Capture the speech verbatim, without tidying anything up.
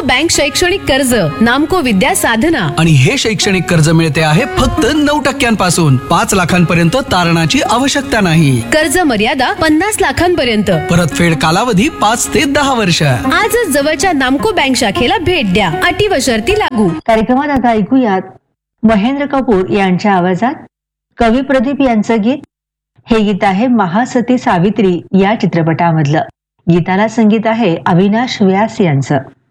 Bank शैक्षणिक कर्ज, नामको विद्या साधना. आणि हे शैक्षणिक कर्ज मिळते आहे फक्त नऊ टक्क्यांपासून. पाच लाखांपर्यंत तारणाची आवश्यकता नाही. कर्ज मर्यादा पन्नास लाखांपर्यंत. परतफेड कालावधी पाच ते दहा वर्ष. आजच जवळच्या नामको बँक शाखेला भेट द्या. अटी व शर्ती लागू. कार्यक्रमात आता ऐकूयात महेंद्र कपूर यांच्या आवाजात कवी प्रदीप यांचं गीत. हे गीत आहे महासती सावित्री या चित्रपटामधलं. गीताला संगीत आहे अविनाश व्यास यांचं.